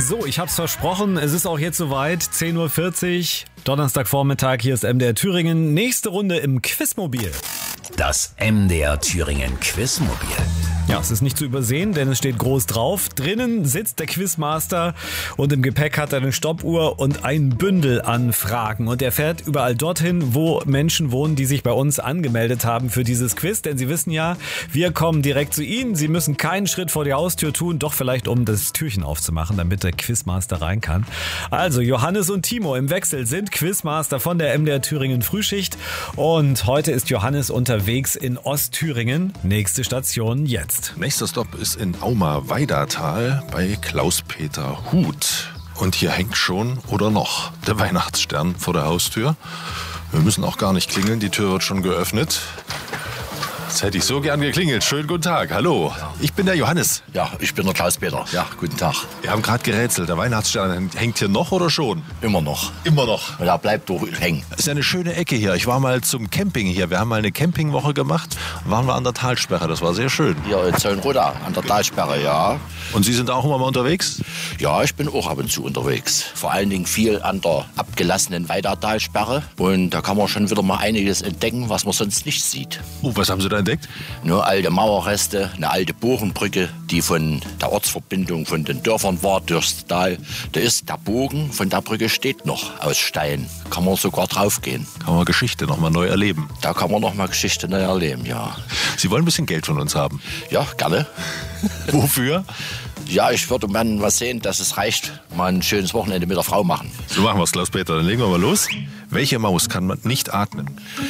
So, ich hab's versprochen, es ist auch jetzt soweit, 10.40 Uhr, Donnerstagvormittag, hier ist MDR Thüringen. Nächste Runde im Quizmobil. Das MDR Thüringen Quizmobil. Ja, es ist nicht zu übersehen, denn es steht groß drauf. Drinnen sitzt der Quizmaster und im Gepäck hat er eine Stoppuhr und ein Bündel an Fragen. Und er fährt überall dorthin, wo Menschen wohnen, die sich bei uns angemeldet haben für dieses Quiz. Denn Sie wissen ja, wir kommen direkt zu Ihnen. Sie müssen keinen Schritt vor die Haustür tun, doch vielleicht um das Türchen aufzumachen, damit der Quizmaster rein kann. Also Johannes und Timo im Wechsel sind Quizmaster von der MDR Thüringen Frühschicht. Und heute ist Johannes unterwegs in Ostthüringen. Nächste Station jetzt. Nächster Stopp ist in Auma-Weidatal bei Klaus-Peter Huth. Und hier hängt schon oder noch der Weihnachtsstern vor der Haustür. Wir müssen auch gar nicht klingeln, die Tür wird schon geöffnet. Jetzt hätte ich so gern geklingelt. Schönen guten Tag, hallo. Ich bin der Johannes. Ja, ich bin der Klaus-Peter. Ja, guten Tag. Wir haben gerade gerätselt, der Weihnachtsstern hängt hier noch oder schon? Immer noch. Immer noch. Und er bleibt doch hängen. Das ist ja eine schöne Ecke hier. Ich war mal zum Camping hier. Wir haben mal eine Campingwoche gemacht. Waren wir an der Talsperre. Das war sehr schön. Hier in Zöllenroda, an der Talsperre, ja. Und Sie sind auch immer mal unterwegs? Ja, ich bin auch ab und zu unterwegs. Vor allen Dingen viel an der abgelassenen Weidatalsperre. Und da kann man schon wieder mal einiges entdecken, was man sonst nicht sieht. Oh, was haben Sie da entdeckt? Nur alte Mauerreste, eine alte Bogenbrücke, die von der Ortsverbindung von den Dörfern war durchs Tal. Da ist der Bogen von der Brücke steht noch aus Stein. Kann man sogar draufgehen. Kann man Geschichte noch mal neu erleben. Da kann man noch mal Geschichte neu erleben, ja. Sie wollen ein bisschen Geld von uns haben? Ja, gerne. Wofür? Ja, ich würde mal sehen, dass es reicht, mal ein schönes Wochenende mit der Frau machen. So machen wir es, Klaus-Peter. Dann legen wir mal los. Welche Maus kann man nicht atmen?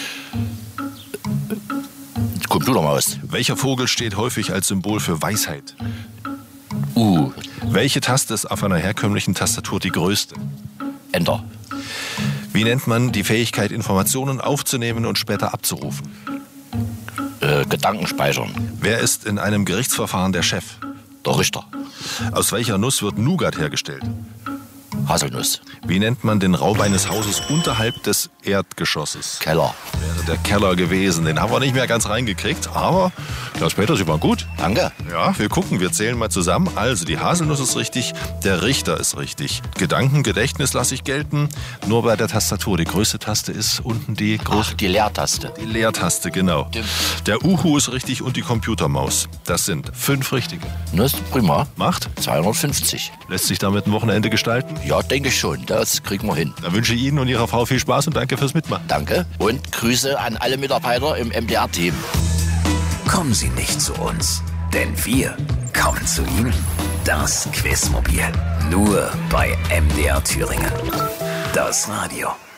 Computermaus. Welcher Vogel steht häufig als Symbol für Weisheit? Welche Taste ist auf einer herkömmlichen Tastatur die größte? Enter. Wie nennt man die Fähigkeit, Informationen aufzunehmen und später abzurufen? Gedanken speichern. Wer ist in einem Gerichtsverfahren der Chef? Der Richter. Aus welcher Nuss wird Nougat hergestellt? Haselnuss. Wie nennt man den Raum eines Hauses unterhalb des Erdgeschosses? Keller. Wäre der Keller gewesen. Den haben wir nicht mehr ganz reingekriegt, aber Klaus-Peter, Sie waren gut. Danke. Ja, wir gucken, wir zählen mal zusammen. Also, die Haselnuss ist richtig, der Richter ist richtig. Gedankengedächtnis lasse ich gelten. Nur bei der Tastatur. Die größte Taste ist unten die große. Ach, die Leertaste. Die Leertaste, genau. Stimmt. Der Uhu ist richtig und die Computermaus. Das sind 5 richtige. Das ist prima. Macht? 250. Lässt sich damit ein Wochenende gestalten? Ja, denke ich schon. Das kriegen wir hin. Dann wünsche ich Ihnen und Ihrer Frau viel Spaß und danke fürs Mitmachen. Danke und Grüße an alle Mitarbeiter im MDR-Team. Kommen Sie nicht zu uns, denn wir kommen zu Ihnen. Das Quizmobil. Nur bei MDR Thüringen. Das Radio.